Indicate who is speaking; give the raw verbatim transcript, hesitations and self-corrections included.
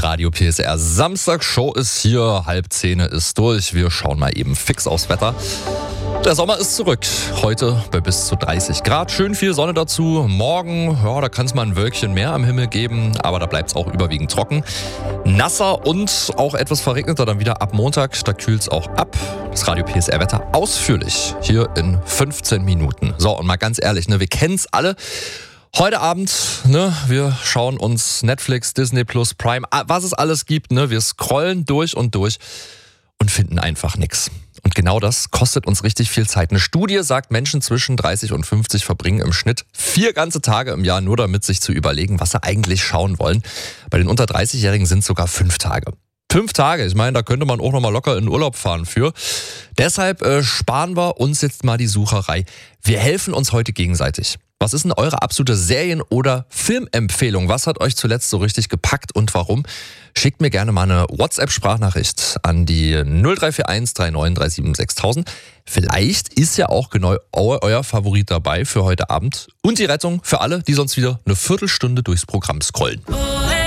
Speaker 1: Radio P S R Samstagsshow ist hier, halb zehn ist durch. Wir schauen mal eben fix aufs Wetter. Der Sommer ist zurück. Heute bei bis zu dreißig Grad. Schön viel Sonne dazu. Morgen, ja, da kann es mal ein Wölkchen mehr am Himmel geben, aber da bleibt es auch überwiegend trocken. Nasser und auch etwas verregneter dann wieder ab Montag. Da kühlt es auch ab. Das Radio P S R Wetter ausführlich hier in fünfzehn Minuten. So, und mal ganz ehrlich, ne, wir kennen es alle. Heute Abend, ne, wir schauen uns Netflix, Disney Plus, Prime, was es alles gibt, ne, wir scrollen durch und durch und finden einfach nichts. Und genau das kostet uns richtig viel Zeit. Eine Studie sagt, Menschen zwischen dreißig und fünfzig verbringen im Schnitt vier ganze Tage im Jahr nur damit, sich zu überlegen, was sie eigentlich schauen wollen. Bei den unter dreißig-Jährigen sind es sogar fünf Tage. Fünf Tage, ich meine, da könnte man auch noch mal locker in den Urlaub fahren für. Deshalb äh, sparen wir uns jetzt mal die Sucherei. Wir helfen uns heute gegenseitig. Was ist denn eure absolute Serien- oder Filmempfehlung? Was hat euch zuletzt so richtig gepackt und warum? Schickt mir gerne mal eine WhatsApp-Sprachnachricht an die null drei vier eins drei neun drei sieben sechstausend. Vielleicht ist ja auch genau euer, euer Favorit dabei für heute Abend. Und die Rettung für alle, die sonst wieder eine Viertelstunde durchs Programm scrollen.